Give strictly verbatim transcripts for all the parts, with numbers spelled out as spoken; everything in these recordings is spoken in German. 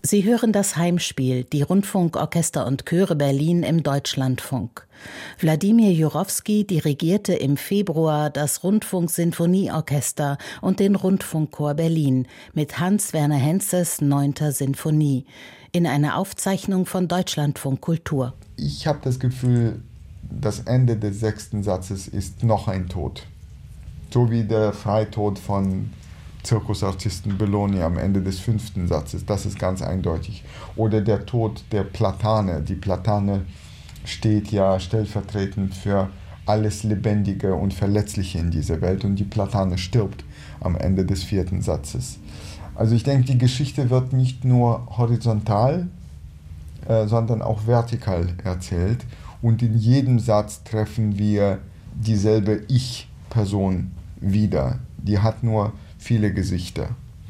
Sie hören das Heimspiel, die Rundfunkorchester und Chöre Berlin im Deutschlandfunk. Wladimir Jurowski dirigierte im Februar das Rundfunksinfonieorchester und den Rundfunkchor Berlin mit Hans-Werner Henzes neunter Sinfonie in einer Aufzeichnung von Deutschlandfunk Kultur. Ich habe das Gefühl, das Ende des sechsten Satzes ist noch ein Tod. So wie der Freitod von Zirkusartisten Belloni am Ende des fünften Satzes, das ist ganz eindeutig. Oder der Tod der Platane. Die Platane steht ja stellvertretend für alles Lebendige und Verletzliche in dieser Welt und die Platane stirbt am Ende des vierten Satzes. Also ich denke, die Geschichte wird nicht nur horizontal, äh, sondern auch vertikal erzählt und in jedem Satz treffen wir dieselbe Ich-Person wieder. Die hat nur viele Gesichter.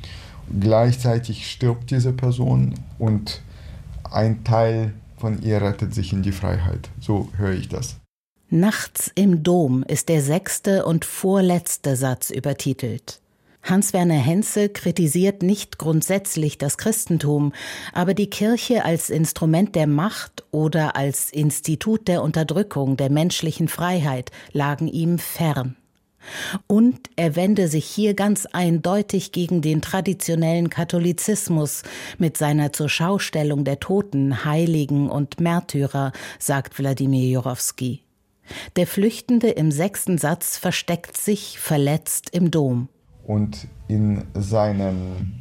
Gleichzeitig stirbt diese Person und ein Teil von ihr rettet sich in die Freiheit. So höre ich das. Nachts im Dom ist der sechste und vorletzte Satz übertitelt. Hans-Werner Henze kritisiert nicht grundsätzlich das Christentum, aber die Kirche als Instrument der Macht oder als Institut der Unterdrückung der menschlichen Freiheit lagen ihm fern. Und er wende sich hier ganz eindeutig gegen den traditionellen Katholizismus mit seiner Zurschaustellung der Toten, Heiligen und Märtyrer, sagt Wladimir Jurowski. Der Flüchtende im sechsten Satz versteckt sich verletzt im Dom. Und in seinem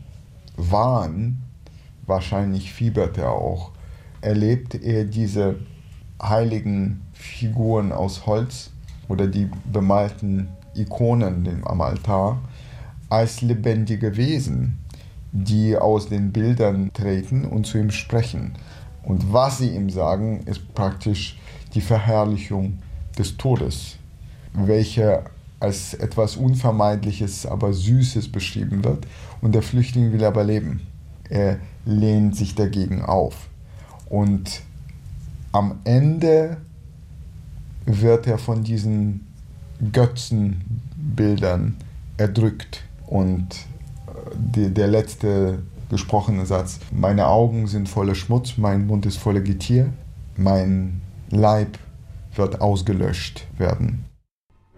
Wahn, wahrscheinlich fiebert er auch, erlebt er diese heiligen Figuren aus Holz oder die bemalten Ikonen am Altar als lebendige Wesen, die aus den Bildern treten und zu ihm sprechen. Und was sie ihm sagen, ist praktisch die Verherrlichung des Todes, welche als etwas Unvermeidliches, aber Süßes beschrieben wird. Und der Flüchtling will aber leben. Er lehnt sich dagegen auf. Und am Ende wird er von diesen Götzenbildern erdrückt. Und die, der letzte gesprochene Satz: Meine Augen sind voller Schmutz, mein Mund ist voller Getier, mein Leib wird ausgelöscht werden.